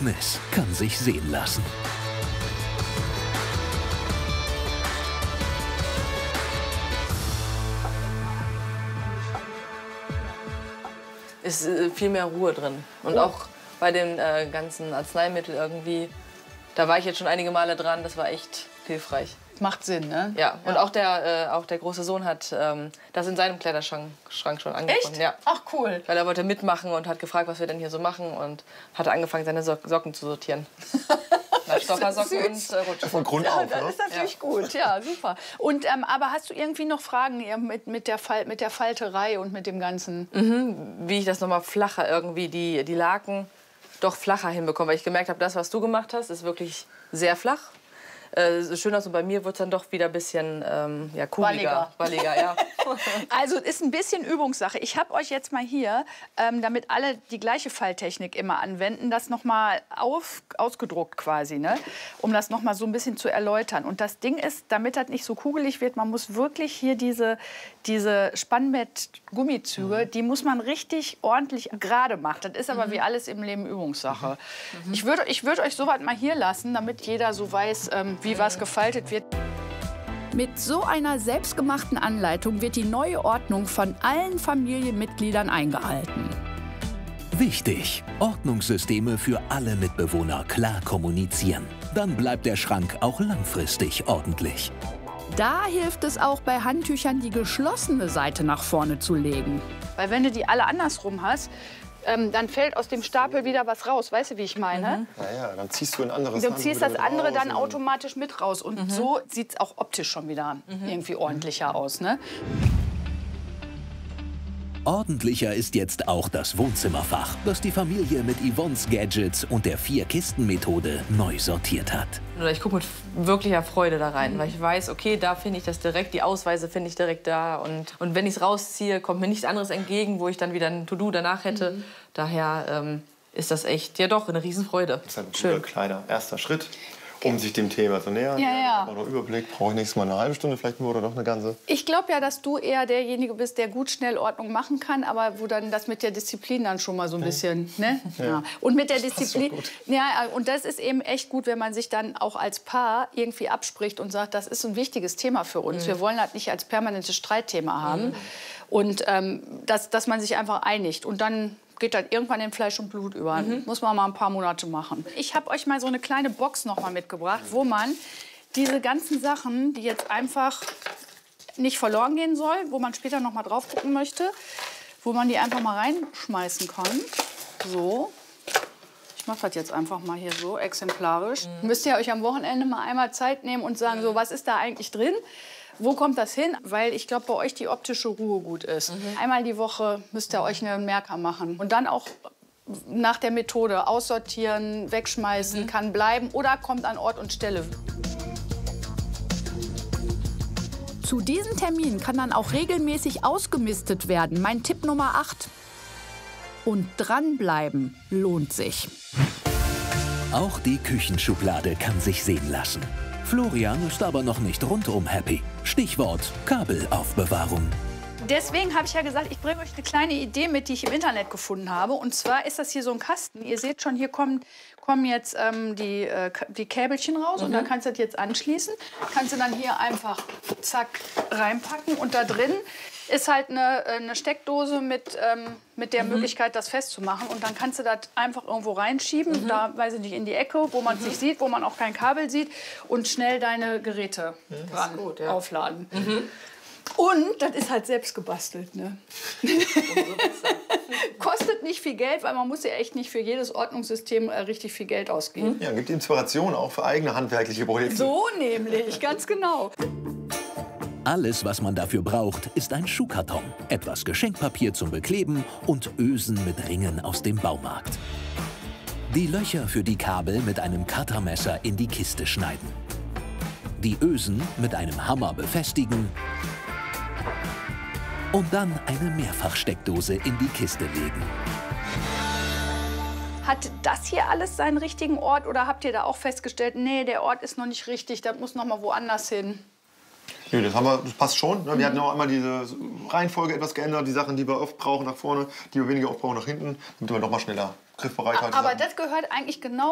Ergebnis kann sich sehen lassen. Ist viel mehr Ruhe drin. Und auch bei den ganzen Arzneimitteln irgendwie, da war ich jetzt schon einige Male dran, das war echt hilfreich. Macht Sinn, ne? Ja, und auch der große Sohn hat das in seinem Kleiderschrank schon angefangen. Echt? Ja. Ach, cool. Weil er wollte mitmachen und hat gefragt, was wir denn hier so machen und hat angefangen, seine Socken zu sortieren. Stoffersocken und Rutschen. Von Grund auf, Das ne? ist natürlich gut, ja, super. Und, aber hast du irgendwie noch Fragen mit der Falterei und mit dem Ganzen? Wie ich das nochmal flacher irgendwie, die Laken doch flacher hinbekomme. Weil ich gemerkt habe, das, was du gemacht hast, ist wirklich sehr flach. Schön aus und bei mir wird es dann doch wieder ein bisschen kugliger. Walliger, ja. Also ist ein bisschen Übungssache. Ich habe euch jetzt mal hier, damit alle die gleiche Falltechnik immer anwenden, das noch mal ausgedruckt quasi, ne? Um das noch mal so ein bisschen zu erläutern. Und das Ding ist, damit das nicht so kugelig wird, man muss wirklich hier diese Spannbett-Gummizüge, die muss man richtig ordentlich gerade machen. Das ist aber wie alles im Leben Übungssache. Ich würd euch so weit mal hier lassen, damit jeder so weiß, wie was gefaltet wird. Mit so einer selbstgemachten Anleitung wird die neue Ordnung von allen Familienmitgliedern eingehalten. Wichtig: Ordnungssysteme für alle Mitbewohner klar kommunizieren. Dann bleibt der Schrank auch langfristig ordentlich. Da hilft es auch bei Handtüchern, die geschlossene Seite nach vorne zu legen. Weil wenn du die alle andersrum hast, dann fällt aus dem Stapel wieder was raus. Weißt du, wie ich meine? Naja, dann ziehst du ein anderes. Du ziehst das andere dann raus automatisch mit raus. Und so sieht es auch optisch schon wieder irgendwie ordentlicher aus. Ne? Ordentlicher ist jetzt auch das Wohnzimmerfach, das die Familie mit Yvonnes Gadgets und der 4-Kisten-Methode neu sortiert hat. Ich gucke mit wirklicher Freude da rein, weil ich weiß, okay, da finde ich das direkt, die Ausweise finde ich direkt da. Und wenn ich es rausziehe, kommt mir nichts anderes entgegen, wo ich dann wieder ein To-Do danach hätte. Daher ist das echt, ja doch, eine Riesenfreude. Das ist ein guter kleiner erster Schritt, um sich dem Thema zu nähern. Ja. Noch Überblick, brauche ich nächstes Mal eine halbe Stunde vielleicht nur oder doch eine ganze. Ich glaube ja, dass du eher derjenige bist, der gut schnell Ordnung machen kann, aber wo dann das mit der Disziplin dann schon mal so ein bisschen, ne? Ja. Und mit der Disziplin, ja, und das ist eben echt gut, wenn man sich dann auch als Paar irgendwie abspricht und sagt, das ist ein wichtiges Thema für uns. Wir wollen das nicht als permanentes Streitthema haben. Und dass man sich einfach einigt und dann geht das irgendwann in Fleisch und Blut über. Muss man mal ein paar Monate machen. Ich habe euch mal so eine kleine Box noch mal mitgebracht, wo man diese ganzen Sachen, die jetzt einfach nicht verloren gehen soll, wo man später noch mal drauf gucken möchte, wo man die einfach mal reinschmeißen kann. So. Ich mache das jetzt einfach mal hier so exemplarisch. Müsst ihr euch am Wochenende mal einmal Zeit nehmen und sagen, so, was ist da eigentlich drin? Wo kommt das hin? Weil ich glaube, bei euch die optische Ruhe gut ist. Einmal die Woche müsst ihr euch einen Merker machen. Und dann auch nach der Methode aussortieren, wegschmeißen, kann bleiben oder kommt an Ort und Stelle. Zu diesem Termin kann dann auch regelmäßig ausgemistet werden. Mein Tipp Nummer 8. Und dranbleiben lohnt sich. Auch die Küchenschublade kann sich sehen lassen. Florian ist aber noch nicht rundum happy. Stichwort Kabelaufbewahrung. Deswegen habe ich ja gesagt, ich bringe euch eine kleine Idee mit, die ich im Internet gefunden habe. Und zwar ist das hier so ein Kasten. Ihr seht schon, hier kommen jetzt die Käbelchen raus. Und da kannst du das jetzt anschließen. Kannst du dann hier einfach zack reinpacken. Und da drin ist halt eine Steckdose mit der Möglichkeit, das festzumachen. Und dann kannst du das einfach irgendwo reinschieben, da, weiß ich nicht, in die Ecke, wo man es nicht sieht, wo man auch kein Kabel sieht und schnell deine Geräte dran aufladen. Und das ist halt selbst gebastelt. Ne? Kostet nicht viel Geld, weil man muss ja echt nicht für jedes Ordnungssystem richtig viel Geld ausgeben. Ja, gibt Inspiration auch für eigene handwerkliche Projekte. So nämlich, ganz genau. Alles, was man dafür braucht, ist ein Schuhkarton, etwas Geschenkpapier zum Bekleben und Ösen mit Ringen aus dem Baumarkt. Die Löcher für die Kabel mit einem Cuttermesser in die Kiste schneiden. Die Ösen mit einem Hammer befestigen und dann eine Mehrfachsteckdose in die Kiste legen. Hat das hier alles seinen richtigen Ort oder habt ihr da auch festgestellt, nee, der Ort ist noch nicht richtig, das muss noch mal woanders hin? Nee, das passt schon. Wir hatten auch einmal diese Reihenfolge etwas geändert. Die Sachen, die wir oft brauchen, nach vorne, die wir weniger oft brauchen, nach hinten, damit wir noch mal schneller griffbereit halten. Aber das gehört eigentlich genau